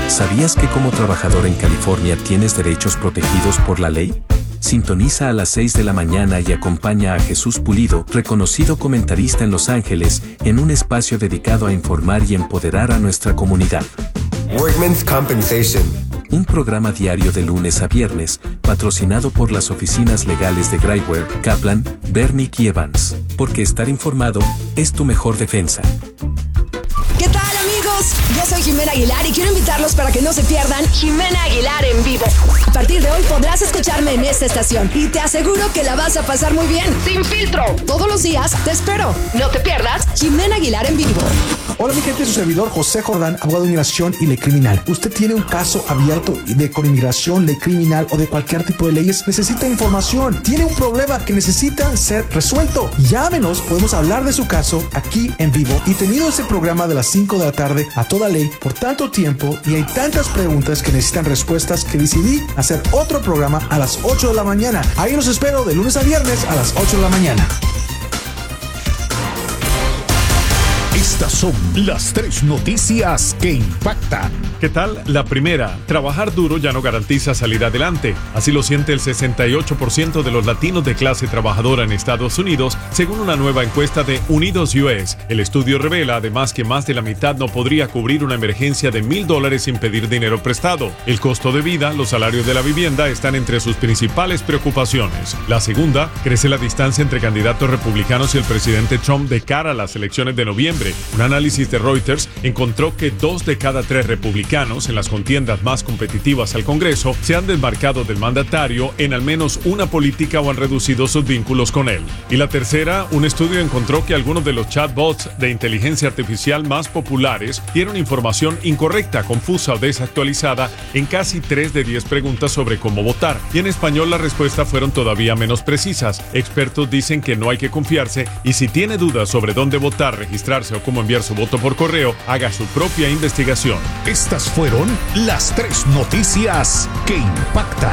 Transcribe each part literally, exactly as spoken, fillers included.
¿Sabías que como trabajador en California tienes derechos protegidos por la ley? Sintoniza a las seis de la mañana y acompaña a Jesús Pulido, reconocido comentarista en Los Ángeles, en un espacio dedicado a informar y empoderar a nuestra comunidad. Workmen's Compensation. Un programa diario de lunes a viernes, patrocinado por las oficinas legales de Graiwer, Kaplan, Bernick y Evans. Porque estar informado es tu mejor defensa. ¿Qué tal, amigos? Yo soy Jimena Aguilar y quiero invitarlos para que no se pierdan Jimena Aguilar en vivo. A partir de hoy podrás escucharme en esta estación y te aseguro que la vas a pasar muy bien. Sin filtro. Todos los días te espero. No te pierdas Jimena Aguilar en vivo. Hola mi gente, su servidor José Jordán, abogado de inmigración y ley criminal. ¿Usted tiene un caso abierto de con inmigración, ley criminal o de cualquier tipo de leyes? ¿Necesita información? ¿Tiene un problema que necesita ser resuelto? Llámenos, podemos hablar de su caso aquí en vivo. Y tenido ese programa de las cinco de la tarde a toda ley por tanto tiempo y hay tantas preguntas que necesitan respuestas que decidí hacer otro programa a las ocho de la mañana. Ahí los espero de lunes a viernes a las ocho de la mañana. Estas son las tres noticias que impactan. ¿Qué tal? La primera, trabajar duro ya no garantiza salir adelante. Así lo siente el sesenta y ocho por ciento de los latinos de clase trabajadora en Estados Unidos, según una nueva encuesta de Unidos U S. El estudio revela además que más de la mitad no podría cubrir una emergencia de mil dólares sin pedir dinero prestado. El costo de vida, los salarios de la vivienda están entre sus principales preocupaciones. La segunda, crece la distancia entre candidatos republicanos y el presidente Trump de cara a las elecciones de noviembre. Un análisis de Reuters encontró que dos de cada tres republicanos en las contiendas más competitivas al Congreso se han desmarcado del mandatario en al menos una política o han reducido sus vínculos con él. Y la tercera, un estudio encontró que algunos de los chatbots de inteligencia artificial más populares dieron información incorrecta, confusa o desactualizada en casi tres de diez preguntas sobre cómo votar. Y en español las respuestas fueron todavía menos precisas. Expertos dicen que no hay que confiarse y si tiene dudas sobre dónde votar, registrarse o cómo enviar su voto por correo, haga su propia investigación. Estas fueron las tres noticias que impactan.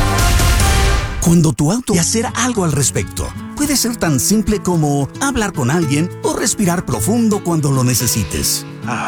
Cuando tu auto y hacer algo al respecto. Puede ser tan simple como hablar con alguien o respirar profundo cuando lo necesites.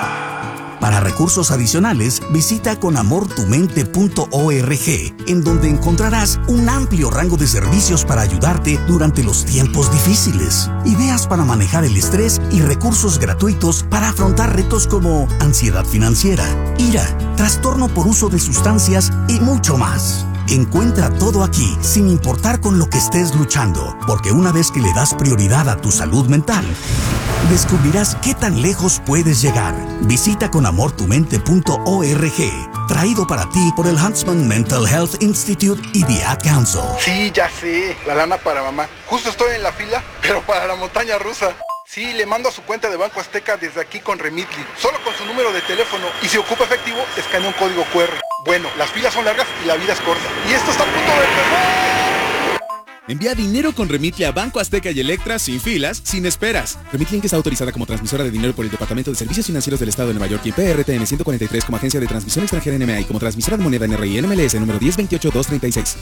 Para recursos adicionales, visita con amor tu mente punto org, en donde encontrarás un amplio rango de servicios para ayudarte durante los tiempos difíciles. Ideas para manejar el estrés y recursos gratuitos para afrontar retos como ansiedad financiera, ira, trastorno por uso de sustancias y mucho más. Encuentra todo aquí, sin importar con lo que estés luchando, porque una vez que le das prioridad a tu salud mental, descubrirás qué tan lejos puedes llegar. Visita con amor tu mente punto org, traído para ti por el Huntsman Mental Health Institute y The Ad Council. Sí, ya sé, la lana para mamá. Justo estoy en la fila, pero para la montaña rusa. Sí, le mando a su cuenta de Banco Azteca desde aquí con Remitly, solo con su número de teléfono, y si ocupa efectivo, escanea un código cu erre. Bueno, las filas son largas y la vida es corta. Y esto está a punto de empezar. Envía dinero con Remitly a Banco Azteca y Electra sin filas, sin esperas. Remitly Inc está autorizada como transmisora de dinero por el Departamento de Servicios Financieros del Estado de Nueva York y P R T N ciento cuarenta y tres como agencia de transmisión extranjera N M A y como transmisora de moneda N R I N M L S número diez veintiocho dos treinta y seis.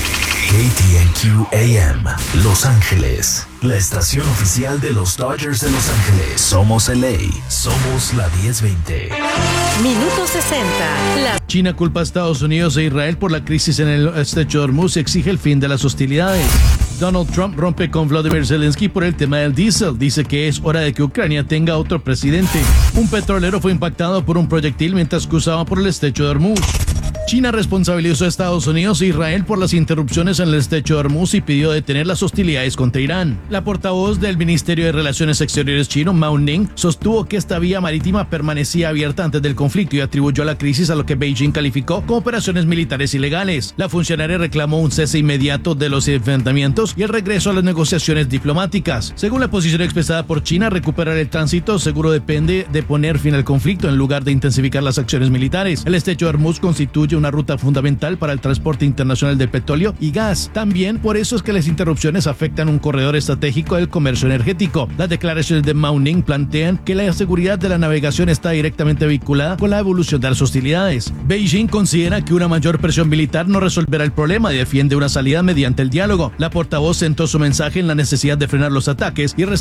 K T N Q A M, Los Ángeles, la estación oficial de los Dodgers de Los Ángeles. Somos L A, somos la diez veinte. Minuto sesenta. La... China culpa a Estados Unidos e Israel por la crisis en el estrecho de Hormuz y exige el fin de las hostilidades. Donald Trump rompe con Volodymyr Zelensky por el tema del diésel. Dice que es hora de que Ucrania tenga otro presidente. Un petrolero fue impactado por un proyectil mientras cruzaba por el estrecho de Hormuz. China responsabilizó a Estados Unidos e Israel por las interrupciones en el estrecho de Hormuz y pidió detener las hostilidades contra Irán. La portavoz del Ministerio de Relaciones Exteriores chino, Mao Ning, sostuvo que esta vía marítima permanecía abierta antes del conflicto y atribuyó la crisis a lo que Beijing calificó como operaciones militares ilegales. La funcionaria reclamó un cese inmediato de los enfrentamientos y el regreso a las negociaciones diplomáticas. Según la posición expresada por China, recuperar el tránsito seguro depende de poner fin al conflicto en lugar de intensificar las acciones militares. El estrecho de Hormuz constituye una ruta fundamental para el transporte internacional de petróleo y gas. También por eso es que las interrupciones afectan un corredor estratégico del comercio energético. Las declaraciones de Mao Ning plantean que la seguridad de la navegación está directamente vinculada con la evolución de las hostilidades. Beijing considera que una mayor presión militar no resolverá el problema y defiende una salida mediante el diálogo. La portavoz centró su mensaje en la necesidad de frenar los ataques y